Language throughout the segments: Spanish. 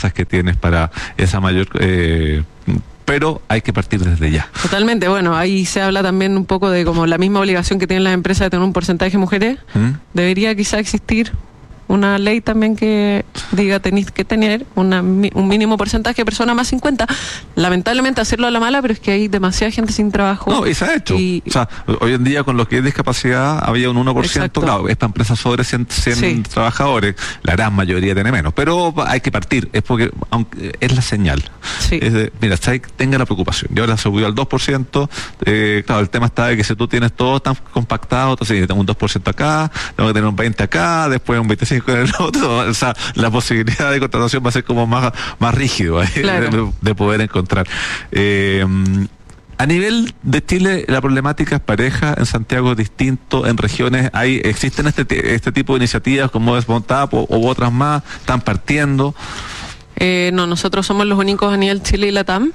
esperanzas que tienes para esa mayor... pero hay que partir desde ya. Totalmente, bueno, ahí se habla también un poco de como la misma obligación que tienen las empresas de tener un porcentaje de mujeres. Debería quizá existir una ley también que diga tenéis que tener un mínimo porcentaje de personas más 50. Lamentablemente hacerlo a la mala, pero es que hay demasiada gente sin trabajo. No, y se ha hecho. O sea, hoy en día con lo que es discapacidad había un 1%, exacto. Claro, esta empresa sobre 100 sí. trabajadores, la gran mayoría tiene menos, pero hay que partir, es porque aunque es la señal. Sí. Es de, mira, tenga la preocupación. Y ahora se subió al 2%, claro, el tema está de que si tú tienes todo tan compactado, entonces tengo un 2% acá, tengo que tener un 20% acá, después un 25% con el otro, o sea, la posibilidad de contratación va a ser como más rígido claro. de poder encontrar. A nivel de Chile, la problemática es pareja, en Santiago es distinto, en regiones existen este tipo de iniciativas como es Montap o otras más, están partiendo. No, nosotros somos los únicos a nivel Chile y Latam.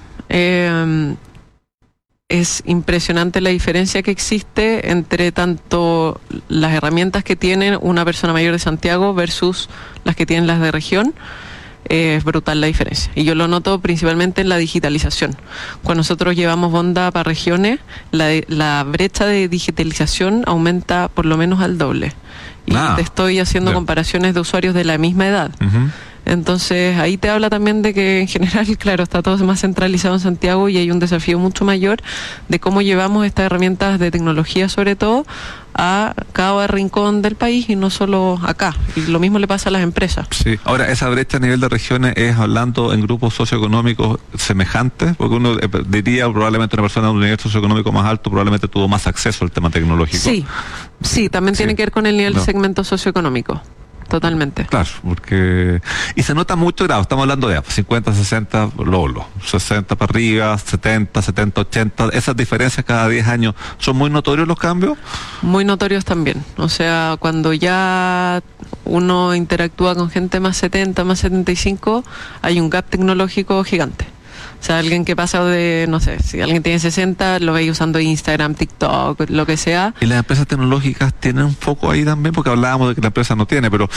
Es impresionante la diferencia que existe entre tanto las herramientas que tiene una persona mayor de Santiago versus las que tienen las de región. Es brutal la diferencia. Y yo lo noto principalmente en la digitalización. Cuando nosotros llevamos Bonda para regiones, la brecha de digitalización aumenta por lo menos al doble. Y te estoy haciendo comparaciones de usuarios de la misma edad. Entonces ahí te habla también de que en general, claro, está todo más centralizado en Santiago y hay un desafío mucho mayor de cómo llevamos estas herramientas de tecnología sobre todo a cada rincón del país y no solo acá. Y lo mismo le pasa a las empresas. Sí. Ahora, esa brecha a nivel de regiones es hablando en grupos socioeconómicos semejantes, porque uno diría probablemente una persona de un nivel socioeconómico más alto probablemente tuvo más acceso al tema tecnológico. Sí, también tiene que ver con el nivel de segmento socioeconómico. Totalmente. Claro, porque... Y se nota mucho grado, estamos hablando de 50, 60, lolo, 60 para arriba, 70, 70, 80, esas diferencias cada 10 años, ¿son muy notorios los cambios? Muy notorios también, o sea, cuando ya uno interactúa con gente más 70, más 75, hay un gap tecnológico gigante. O sea, alguien que pasa de, no sé, si alguien tiene 60, lo veis usando Instagram, TikTok, lo que sea. ¿Y las empresas tecnológicas tienen un foco ahí también? Porque hablábamos de que la empresa no tiene, pero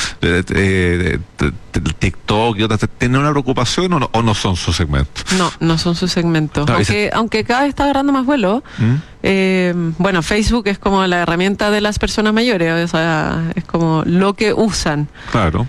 TikTok y otras, ¿tienen una preocupación o no son su segmento? No son su segmento. Claro, aunque cada vez está agarrando más vuelo. Bueno, Facebook es como la herramienta de las personas mayores, o sea, es como lo que usan. Claro.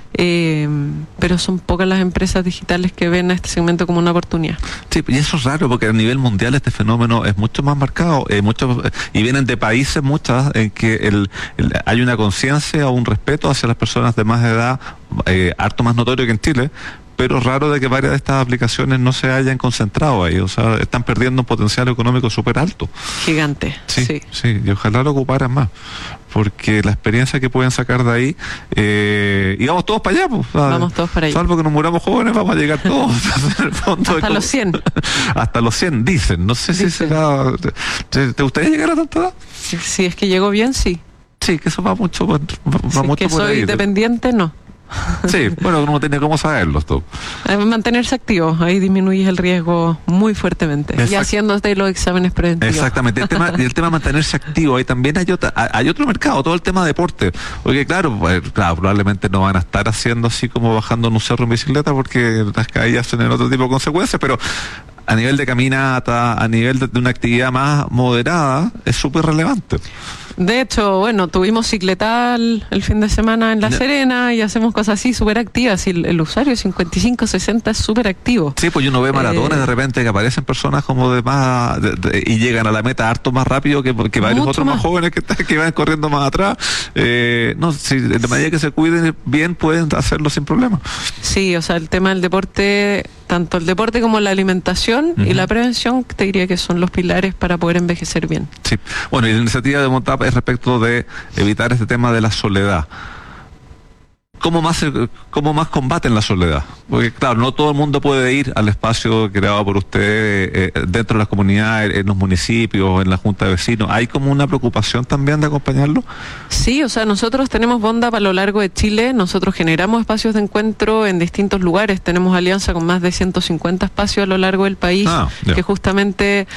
Pero son pocas las empresas digitales que ven a este segmento como una oportunidad. Sí, y eso es raro porque a nivel mundial este fenómeno es mucho más marcado, y vienen de países muchas en que hay una conciencia o un respeto hacia las personas de más edad, harto más notorio que en Chile, pero raro de que varias de estas aplicaciones no se hayan concentrado ahí, o sea, están perdiendo un potencial económico súper alto. Gigante. Sí, y ojalá lo ocuparan más, porque la experiencia que pueden sacar de ahí, y vamos todos para allá, pues, vamos todos para allá. Salvo que nos muramos jóvenes, vamos a llegar todos. En el fondo, hasta los 100. Hasta los 100, dicen. No sé si será... ¿Te gustaría llegar a tanta edad? Si es que llego bien, sí. Sí, que eso va mucho, mucho que por soy ahí. Dependiente, no. Sí, bueno, uno tiene cómo saberlo esto. Mantenerse activo, ahí disminuyes el riesgo muy fuertemente. Y haciéndote los exámenes preventivos. Exactamente, el tema de mantenerse activo, ahí también hay otro mercado, todo el tema de deporte. Porque claro, probablemente no van a estar haciendo así como bajando en un cerro en bicicleta porque las caídas tienen otro tipo de consecuencias, pero a nivel de caminata, a nivel de una actividad más moderada, es súper relevante. De hecho, bueno, tuvimos cicleta el fin de semana en La Serena y hacemos cosas así súper activas y el usuario 55, 60 es súper activo. Sí, pues uno ve maratones de repente que aparecen personas como de más y llegan a la meta harto más rápido que varios otros más jóvenes que van corriendo más atrás. No, si de manera que se cuiden bien pueden hacerlo sin problema. Sí, o sea, el tema del deporte, tanto el deporte como la alimentación y la prevención, te diría que son los pilares para poder envejecer bien. Sí, bueno, y la iniciativa de Montap es respecto de evitar este tema de la soledad. ¿Cómo más combaten la soledad? Porque claro, no todo el mundo puede ir al espacio creado por usted dentro de las comunidades, en los municipios, en la junta de vecinos. ¿Hay como una preocupación también de acompañarlo? Sí, o sea, nosotros tenemos Bonda para lo largo de Chile, nosotros generamos espacios de encuentro en distintos lugares, tenemos alianza con más de 150 espacios a lo largo del país que justamente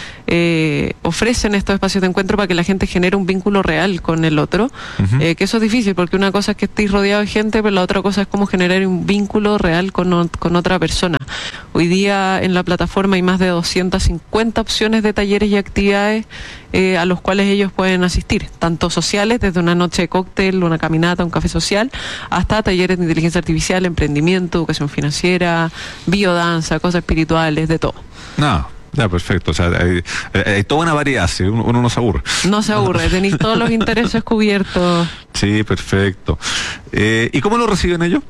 ofrecen estos espacios de encuentro para que la gente genere un vínculo real con el otro, que eso es difícil porque una cosa es que estéis rodeado de gente, pero la otra cosa es cómo generar un vínculo real con otra persona. Hoy día en la plataforma hay más de 250 opciones de talleres y actividades a los cuales ellos pueden asistir, tanto sociales, desde una noche de cóctel, una caminata, un café social, hasta talleres de inteligencia artificial, emprendimiento, educación financiera, biodanza, cosas espirituales, de todo. No. Ya, perfecto. O sea, hay toda una variedad, ¿sí? Uno no se aburre. No se aburre, tenéis todos los intereses cubiertos. Sí, perfecto. ¿Y cómo lo reciben ellos?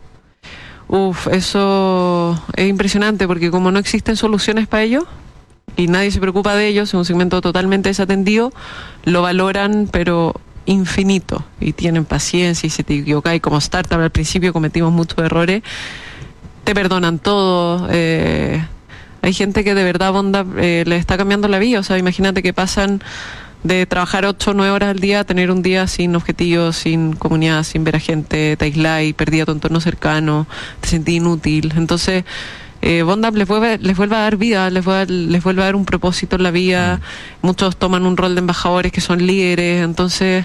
Eso es impresionante porque como no existen soluciones para ellos y nadie se preocupa de ellos, es un segmento totalmente desatendido, lo valoran pero infinito y tienen paciencia y si te equivocas y como startup al principio cometimos muchos errores, te perdonan todo. Hay gente que de verdad le está cambiando la vida, o sea, imagínate que pasan de trabajar 8 o 9 horas al día a tener un día sin objetivos, sin comunidad, sin ver a gente, te aislás y perdías tu entorno cercano, te sentís inútil. Entonces, Bondap les vuelve a dar vida, les vuelve a dar un propósito en la vida. Muchos toman un rol de embajadores que son líderes, entonces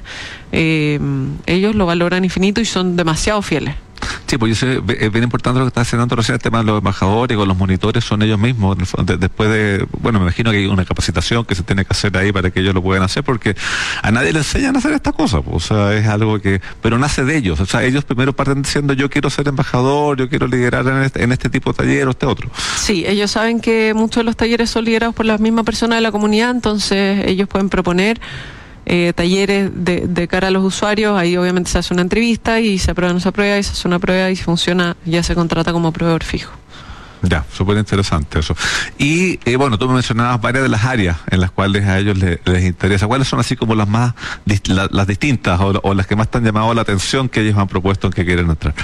ellos lo valoran infinito y son demasiado fieles. Sí, pues es bien importante lo que está haciendo recién el tema de los embajadores, con los monitores son ellos mismos, después de, bueno, me imagino que hay una capacitación que se tiene que hacer ahí para que ellos lo puedan hacer, porque a nadie le enseñan a hacer esta cosa, pues, o sea, es algo que, pero nace de ellos, o sea, ellos primero parten diciendo yo quiero ser embajador, yo quiero liderar en este tipo de taller o este otro. Sí, ellos saben que muchos de los talleres son liderados por las mismas personas de la comunidad, entonces ellos pueden proponer talleres de cara a los usuarios, ahí obviamente se hace una entrevista y se aprueba o no se aprueba, y se hace una prueba y si funciona ya se contrata como proveedor fijo. Ya, súper interesante eso. Y bueno, tú me mencionabas varias de las áreas en las cuales a ellos les interesa. ¿Cuáles son así como las más las distintas o las que más te han llamado la atención que ellos han propuesto en que quieren entrar?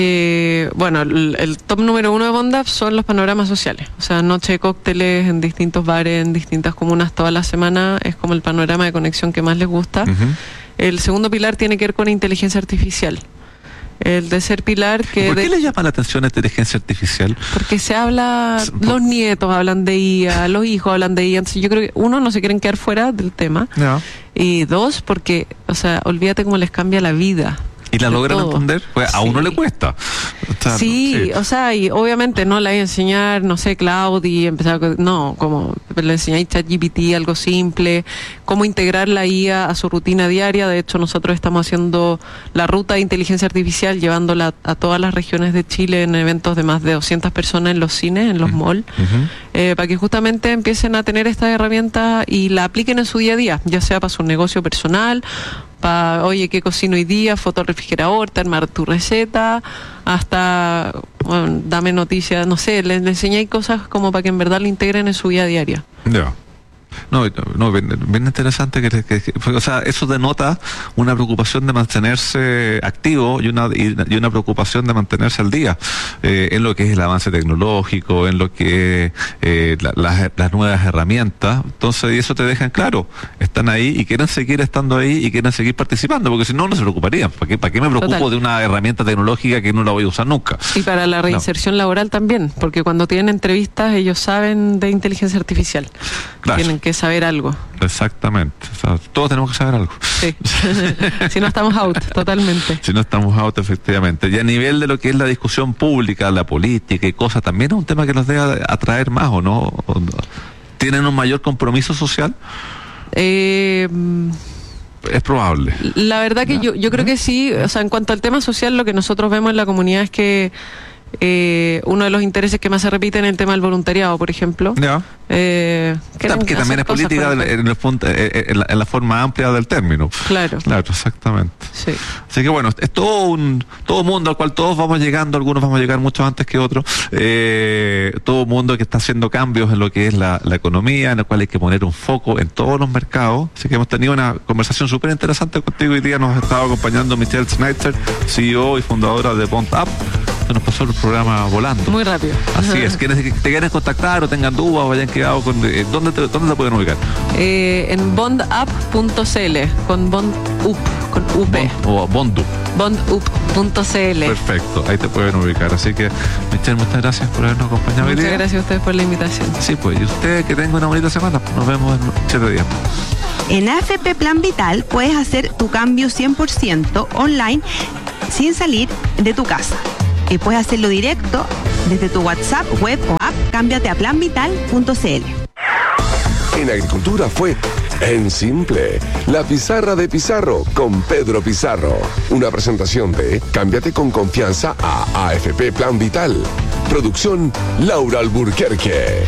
Bueno, el top número 1 de Bondap son los panoramas sociales. O sea, noche de cócteles en distintos bares, en distintas comunas toda la semana, es como el panorama de conexión que más les gusta. El segundo pilar tiene que ver con inteligencia artificial. El tercer pilar que... ¿Por qué le llama la atención la inteligencia artificial? Porque se habla, los nietos hablan de IA, los hijos hablan de IA, entonces yo creo que uno, no se quieren quedar fuera del tema, no. Y dos, porque, o sea, olvídate cómo les cambia la vida. ¿Y la logran entender? Pues a uno le cuesta. Sí, o sea, y obviamente no le voy a enseñar, no sé, Cloud y empezar, no, como le enseñáis ChatGPT, algo simple, cómo integrar la IA a su rutina diaria. De hecho, nosotros estamos haciendo la ruta de inteligencia artificial, llevándola a todas las regiones de Chile en eventos de más de 200 personas en los cines, en los malls, para que justamente empiecen a tener estas herramientas y la apliquen en su día a día, ya sea para su negocio personal, para, oye, ¿qué cocino hoy día? Foto al refrigerador, te armar tu receta, hasta, bueno, dame noticias, no sé, le enseñáis cosas como para que en verdad lo integren en su vida diaria. Ya. No, bien interesante o sea, eso denota una preocupación de mantenerse activo y una preocupación de mantenerse al día en lo que es el avance tecnológico, en lo que es las nuevas herramientas. Entonces, y eso te deja en claro, están ahí y quieren seguir estando ahí y quieren seguir participando, porque si no, no se preocuparían. ¿Para qué me preocupo Total. De una herramienta tecnológica que no la voy a usar nunca? Y para la reinserción laboral también, porque cuando tienen entrevistas ellos saben de inteligencia artificial. Claro. Tienen que saber algo. Exactamente. O sea, todos tenemos que saber algo. Sí. Si no estamos out, totalmente. Si no estamos out, efectivamente. Y a nivel de lo que es la discusión pública, la política y cosas, también es un tema que los debe atraer más, ¿o no? ¿Tienen un mayor compromiso social? Es probable. La verdad que yo creo que sí. O sea, en cuanto al tema social, lo que nosotros vemos en la comunidad es que uno de los intereses que más se repite en el tema del voluntariado, por ejemplo, que también es política en la forma amplia del término. Claro, exactamente. Sí. Así que bueno, es todo mundo al cual todos vamos llegando, algunos vamos a llegar mucho antes que otros, todo mundo que está haciendo cambios en lo que es la economía, en el cual hay que poner un foco en todos los mercados. Así que hemos tenido una conversación súper interesante contigo. Hoy día nos ha estado acompañando Michelle Schneider, CEO y fundadora de Bondap. Se nos pasó el programa volando. Muy rápido. Así es. Quienes te quieren contactar o tengan dudas o hayan quedado con... ¿Dónde te pueden ubicar? En bondup.cl, con bondup, con UP. Bondup. Bondup.cl. Perfecto, ahí te pueden ubicar. Así que, Michelle, muchas gracias por habernos acompañado. Muchas gracias a ustedes por la invitación. Sí, pues, y usted que tenga una bonita semana. Nos vemos en 7 días. En AFP Plan Vital puedes hacer tu cambio 100% online sin salir de tu casa. Y puedes hacerlo directo desde tu WhatsApp, web o app. Cámbiate a planvital.cl. En Agricultura fue En Simple, la pizarra de Pizarro con Pedro Pizarro. Una presentación de Cámbiate con confianza a AFP Plan Vital. Producción Laura Alburquerque.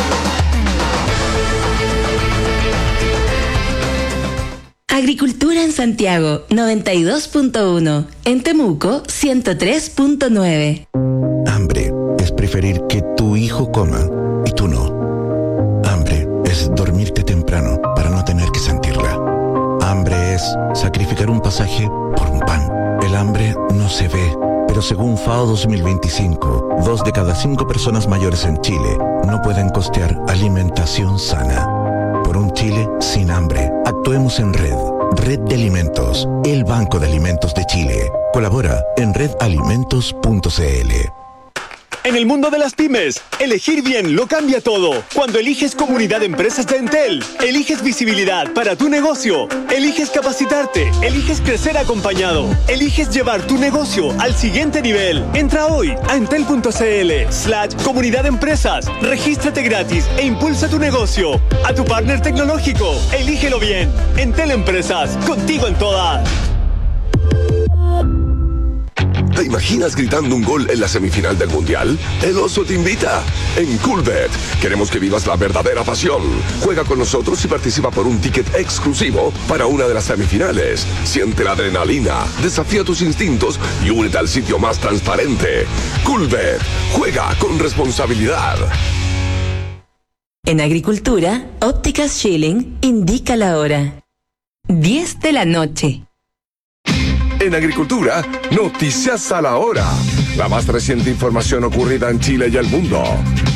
Agricultura en Santiago 92.1, en Temuco 103.9. Hambre es preferir que tu hijo coma y tú no. Hambre es dormirte temprano para no tener que sentirla. Hambre es sacrificar un pasaje por un pan. El hambre no se ve, pero según FAO 2025, 2 de cada 5 personas mayores en Chile no pueden costear alimentación sana. Por un Chile sin hambre, actuemos en red. Red de Alimentos, el Banco de Alimentos de Chile. Colabora en redalimentos.cl. En el mundo de las pymes, elegir bien lo cambia todo. Cuando eliges Comunidad de Empresas de Entel, eliges visibilidad para tu negocio, eliges capacitarte, eliges crecer acompañado, eliges llevar tu negocio al siguiente nivel. Entra hoy a entel.cl/Comunidad de Empresas, regístrate gratis e impulsa tu negocio. A tu partner tecnológico, elígelo bien. Entel Empresas, contigo en todas. ¿Te imaginas gritando un gol en la semifinal del Mundial? El Oso te invita. En Coolbet queremos que vivas la verdadera pasión. Juega con nosotros y participa por un ticket exclusivo para una de las semifinales. Siente la adrenalina, desafía tus instintos y únete al sitio más transparente. Coolbet, juega con responsabilidad. En Agricultura, Ópticas Schilling indica la hora. 10 de la noche. En Agricultura, noticias a la hora. La más reciente información ocurrida en Chile y el mundo.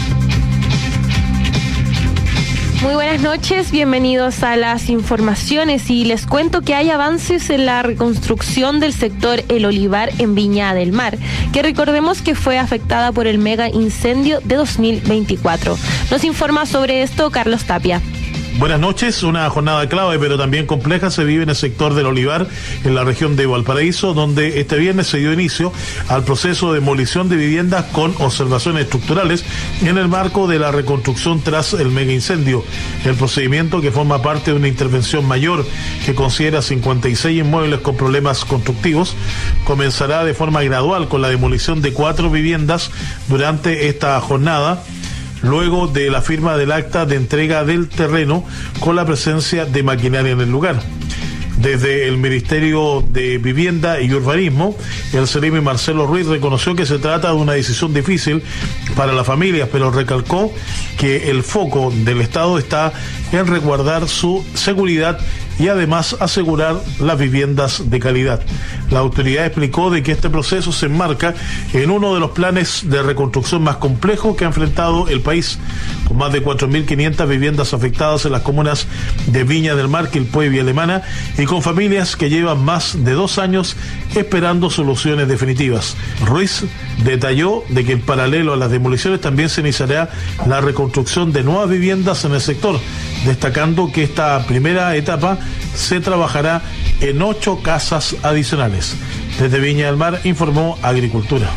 Muy buenas noches, bienvenidos a las informaciones y les cuento que hay avances en la reconstrucción del sector El Olivar en Viña del Mar, que recordemos que fue afectada por el mega incendio de 2024. Nos informa sobre esto Carlos Tapia. Buenas noches, una jornada clave pero también compleja se vive en el sector del Olivar, en la región de Valparaíso, donde este viernes se dio inicio al proceso de demolición de viviendas con observaciones estructurales en el marco de la reconstrucción tras el mega incendio. El procedimiento, que forma parte de una intervención mayor que considera 56 inmuebles con problemas constructivos, comenzará de forma gradual con la demolición de 4 viviendas durante esta jornada, luego de la firma del acta de entrega del terreno con la presencia de maquinaria en el lugar. Desde el Ministerio de Vivienda y Urbanismo, el Ceremi Marcelo Ruiz reconoció que se trata de una decisión difícil para las familias, pero recalcó que el foco del Estado está en resguardar su seguridad y además asegurar las viviendas de calidad. La autoridad explicó de que este proceso se enmarca en uno de los planes de reconstrucción más complejos que ha enfrentado el país, con más de 4.500 viviendas afectadas en las comunas de Viña del Mar, Quilpué y Villa Alemana, y con familias que llevan más de 2 años esperando soluciones definitivas. Ruiz detalló de que en paralelo a las demoliciones también se iniciará la reconstrucción de nuevas viviendas en el sector, destacando que esta primera etapa se trabajará en 8 casas adicionales. Desde Viña del Mar informó Agricultura.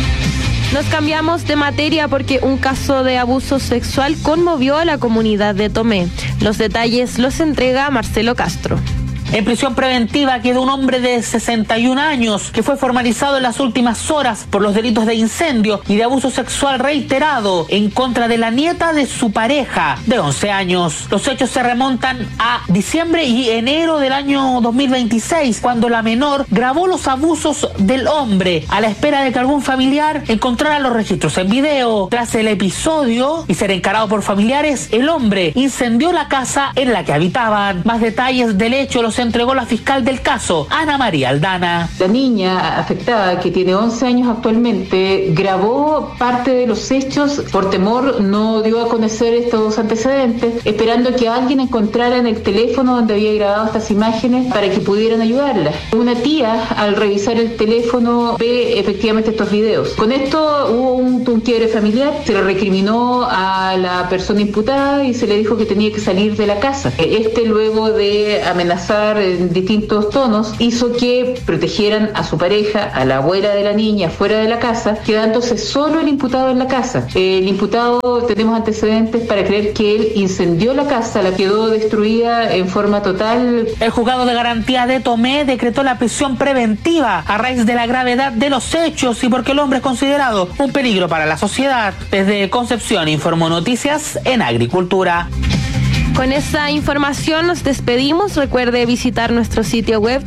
Nos cambiamos de materia porque un caso de abuso sexual conmovió a la comunidad de Tomé. Los detalles los entrega Marcelo Castro. En prisión preventiva quedó un hombre de 61 años que fue formalizado en las últimas horas por los delitos de incendio y de abuso sexual reiterado en contra de la nieta de su pareja de 11 años. Los hechos se remontan a diciembre y enero del año 2026, cuando la menor grabó los abusos del hombre a la espera de que algún familiar encontrara los registros en video. Tras el episodio y ser encarado por familiares, el hombre incendió la casa en la que habitaban. Más detalles del hecho los entregó la fiscal del caso, Ana María Aldana. La niña afectada, que tiene 11 años actualmente, grabó parte de los hechos. Por temor no dio a conocer estos antecedentes, esperando que alguien encontrara en el teléfono donde había grabado estas imágenes para que pudieran ayudarla. Una tía, al revisar el teléfono, ve efectivamente estos videos. Con esto hubo un quiebre familiar, se le recriminó a la persona imputada y se le dijo que tenía que salir de la casa. Luego de amenazar hablar en distintos tonos, hizo que protegieran a su pareja, a la abuela de la niña fuera de la casa, quedándose solo el imputado en la casa. El imputado, tenemos antecedentes para creer que él incendió la casa, la quedó destruida en forma total. El juzgado de garantía de Tomé decretó la prisión preventiva a raíz de la gravedad de los hechos y porque el hombre es considerado un peligro para la sociedad. Desde Concepción informó Noticias en Agricultura. Con esa información nos despedimos. Recuerde visitar nuestro sitio web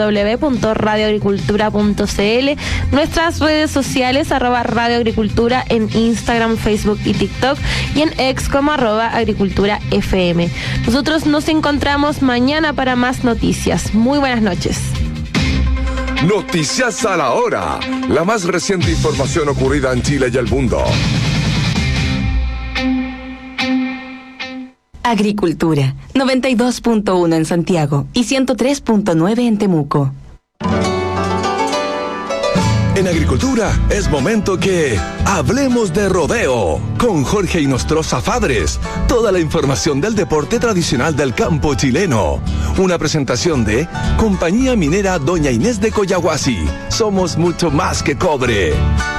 www.radioagricultura.cl, nuestras redes sociales @radioagricultura en Instagram, Facebook y TikTok, y en X como @agriculturafm. Nosotros nos encontramos mañana para más noticias. Muy buenas noches. Noticias a la hora. La más reciente información ocurrida en Chile y el mundo. Agricultura, 92.1 en Santiago y 103.9 en Temuco. En Agricultura es momento que hablemos de rodeo con Jorge Inostroza Fadres. Toda la información del deporte tradicional del campo chileno. Una presentación de Compañía Minera Doña Inés de Coyahuasi. Somos mucho más que cobre.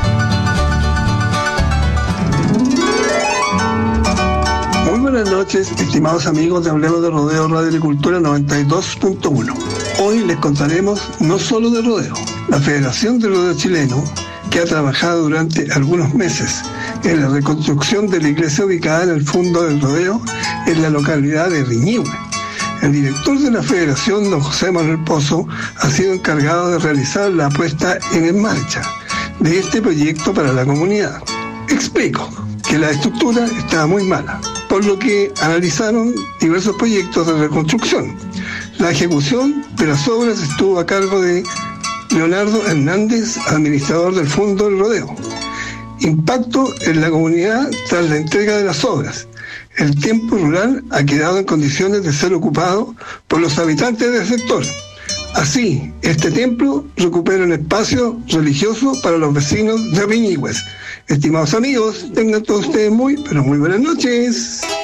Muy buenas noches, estimados amigos de Hablemos de Rodeo Radio Agricultura 92.1. Hoy les contaremos no solo de rodeo. La Federación de Rodeo Chileno, que ha trabajado durante algunos meses en la reconstrucción de la iglesia ubicada en el fondo del rodeo en la localidad de Riñihue. El director de la Federación, don José Manuel Pozo, ha sido encargado de realizar la puesta en marcha de este proyecto para la comunidad. Explico que la estructura estaba muy mala, por lo que analizaron diversos proyectos de reconstrucción. La ejecución de las obras estuvo a cargo de Leonardo Hernández, administrador del Fondo del Rodeo. Impacto en la comunidad tras la entrega de las obras. El templo rural ha quedado en condiciones de ser ocupado por los habitantes del sector. Así, este templo recupera un espacio religioso para los vecinos de Riñihue. Estimados amigos, tengan todos ustedes muy buenas noches.